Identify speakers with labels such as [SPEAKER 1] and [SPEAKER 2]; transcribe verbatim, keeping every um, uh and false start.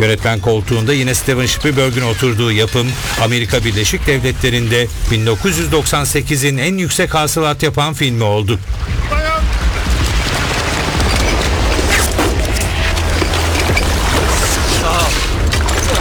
[SPEAKER 1] Yönetmen koltuğunda yine Steven Spielberg'in oturduğu yapım, Amerika Birleşik Devletleri'nde bin dokuz yüz doksan sekizin en yüksek hasılat yapan filmi oldu.